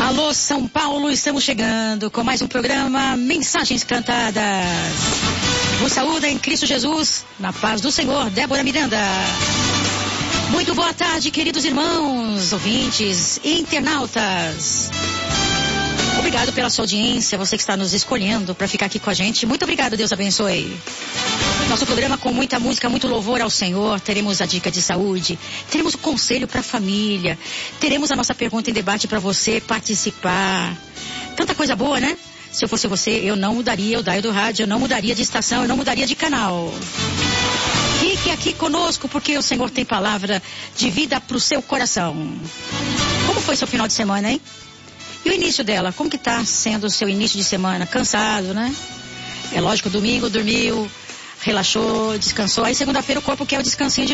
Alô, São Paulo, estamos chegando com mais um programa Mensagens Cantadas. Vos saúda em Cristo Jesus, na paz do Senhor, Débora Miranda. Muito boa tarde, queridos irmãos, ouvintes e internautas. Obrigado pela sua audiência, você que está nos escolhendo para ficar aqui com a gente. Muito obrigado, Deus abençoe. Nosso programa com muita música, muito louvor ao Senhor. Teremos a dica de saúde, teremos o conselho para a família, teremos a nossa pergunta em debate para você participar. Tanta coisa boa, né? Se eu fosse você, eu não mudaria o dial do rádio, eu não mudaria de estação, eu não mudaria de canal. Fique aqui conosco, porque o Senhor tem palavra de vida para o seu coração. Como foi seu final de semana, hein? E o início dela, como que tá sendo o seu início de semana? Cansado, né? É lógico, domingo dormiu, relaxou, descansou. Aí segunda-feira o corpo quer o descansinho de